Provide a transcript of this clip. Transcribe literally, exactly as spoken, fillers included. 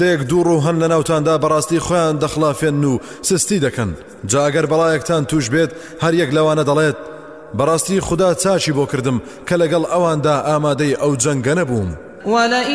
دێک دووڕ و هەن لە ناوتاندا بەڕاستی خۆیان دەخلافێن و سستی دەکەن. جا ئەگەر بەڵایەکتان توش بێت هەر یەک لەوانە دەڵێت بەڕاستی خوددا چاچی بۆ کردم کە لەگەڵ ئەواندا ئامادەی ئەو جەنگە نەبووم.